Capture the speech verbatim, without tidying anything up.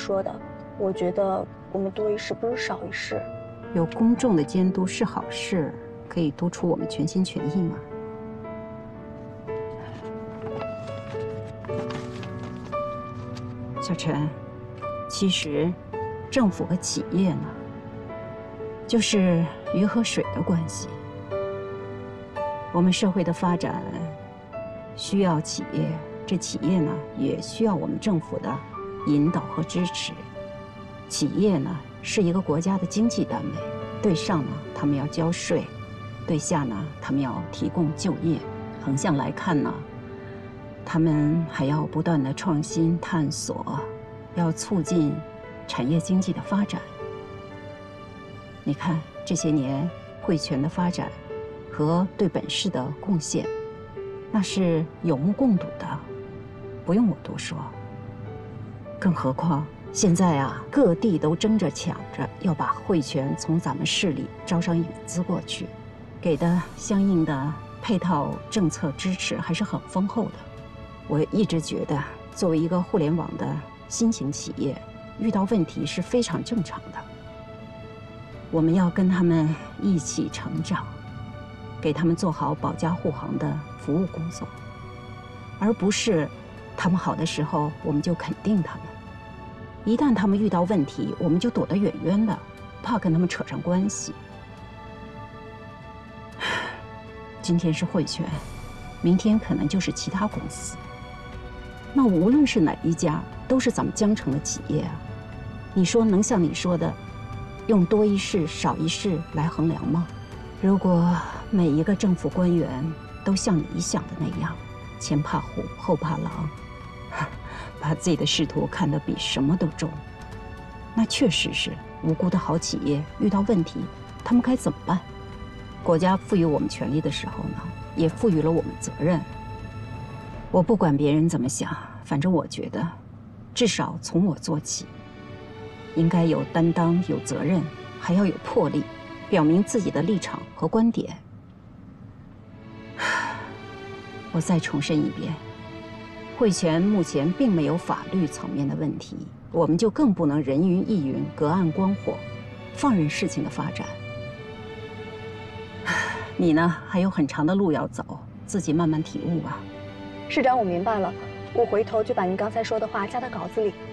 说的，我觉得我们多一事不如少一事。 有公众的监督是好事，可以督促我们全心全意嘛。小陈，其实政府和企业呢，就是鱼和水的关系。我们社会的发展需要企业，这企业呢也需要我们政府的引导和支持。企业呢是一个国家的经济单位，对上呢他们要交税，对下呢他们要提供就业。横向来看呢，他们还要不断的创新探索，要促进产业经济的发展。你看这些年汇泉的发展和对本市的贡献，那是有目共睹的，不用我多说。更何况现在啊，各地都争着抢着要把汇泉从咱们市里招商引资过去，给的相应的配套政策支持还是很丰厚的。我一直觉得，作为一个互联网的新型企业，遇到问题是非常正常的。我们要跟他们一起成长，给他们做好保驾护航的服务工作，而不是他们好的时候我们就肯定他们，一旦他们遇到问题，我们就躲得远远的，怕跟他们扯上关系。今天是汇泉，明天可能就是其他公司。那无论是哪一家，都是咱们江城的企业啊。你说能像你说的，用多一事少一事来衡量吗？如果每一个政府官员都像你想的那样，前怕虎后怕狼，把自己的仕途看得比什么都重，那确实是无辜的好企业遇到问题，他们该怎么办？国家赋予我们权利的时候呢，也赋予了我们责任。我不管别人怎么想，反正我觉得，至少从我做起，应该有担当、有责任，还要有魄力，表明自己的立场和观点。我再重申一遍，汇泉目前并没有法律层面的问题，我们就更不能人云亦云、隔岸观火，放任事情的发展。你呢，还有很长的路要走，自己慢慢体悟吧。 市长，我明白了，我回头就把您刚才说的话加到稿子里。